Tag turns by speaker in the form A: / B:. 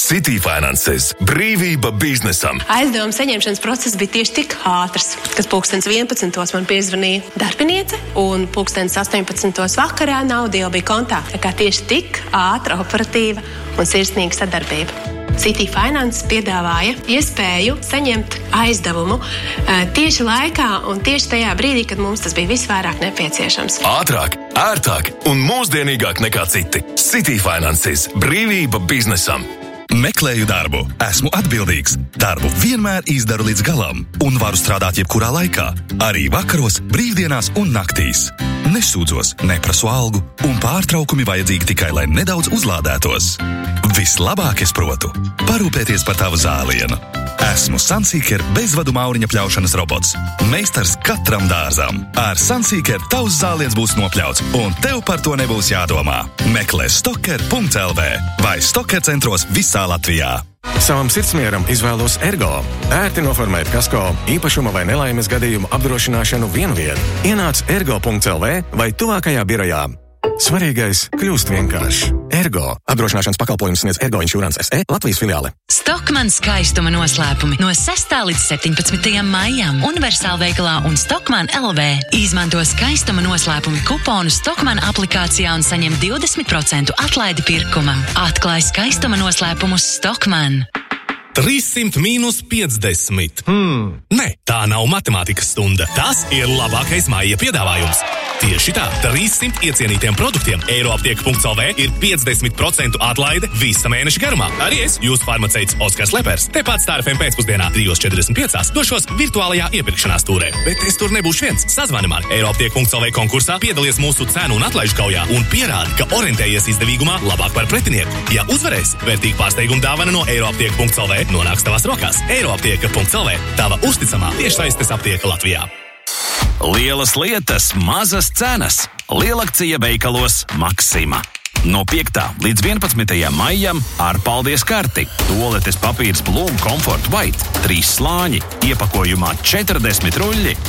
A: City Finances. Brīvība biznesam.
B: Aizdevuma saņemšanas process bija tieši tik ātrs, kas 11:11 man piezvanīja darbiniece, un 18:00 vakarā nauda jau bija kontā. Tā kā tieši tik ātra, operatīva un sirsnīga sadarbība. City Finance piedāvāja iespēju saņemt aizdevumu tieši laikā un tieši tajā brīdī, kad mums tas bija visvairāk nepieciešams.
A: Ātrāk, ērtāk un mūsdienīgāk nekā citi. City Finances. Brīvība biznesam.
C: Meklēju darbu, esmu atbildīgs, darbu vienmēr izdaru līdz galam un varu strādāt jebkurā laikā, arī vakaros, brīvdienās un naktīs. Nesūdzos, neprasu algu un pārtraukumi vajadzīgi tikai, lai nedaudz uzlādētos. Vislabāk es protu parūpēties par tavu zālienu. Esmu Sunseeker bezvadu mauriņa pļaušanas robots. Meistars katram dārzam. Ar Sunseeker tavs zāliens būs nopļauts, un tev par to nebūs jādomā. Meklē stocker.lv vai Stocker centros visā Latvijā.
D: Savam sirdsmieram izvēlos Ergo. Ērti noformēt kasko, īpašuma vai nelaimes gadījumu apdrošināšanu vienvien. Ienāc ergo.lv vai tuvākajā birojā. Svarīgais kļūst vienkārši. Ergo. Apdrošināšanas pakalpojums sniedz Ergo Insurance SE Latvijas filiāle.
E: Stockmann skaistuma noslēpumi no 6. līdz 17. maijam universālveikalā un Stockmann LV. Izmanto skaistuma noslēpumi kuponu Stockmann aplikācijā un saņem 20% atlaidi pirkumam. Atklāj skaistuma noslēpumus Stockmann.
F: 300 mīnus 50. Nē, tā nav matemātikas stunda. Tas ir labākais maija piedāvājums. Tieši tā, 300 iecienītiem produktiem Eiroaptieka.lv ir 50% atlaide visa mēneša garumā. Arī es, jūsu farmaceits Oskars Lepers, tepat Star FM pēcpusdienā 3:45 došos virtuālajā iepirkšanās tūrē. Bet es tur nebūšu viens. Sazvani man Eiroaptieka.lv konkursā, piedalies mūsu cenu un atlaižu kaujā un pierādi, ka orientējies izdevīgumā labāk par pretinieku. Ja uzvarēsi, vērtīga pārsteiguma dāvana no Eiroaptieka.lv nonāks tavās rokās. Eiroaptieka.lv, tava uzticamā tiešsaistes aptieka Latvijā.
G: Lielas lietas, mazas cenas. Lielakcija veikalos Maksima. No 5. līdz 11. maijam ar paldies karti. Tualetes papīrs Bloom Comfort White, 3 slāņi, iepakojumā 40 ruļļi.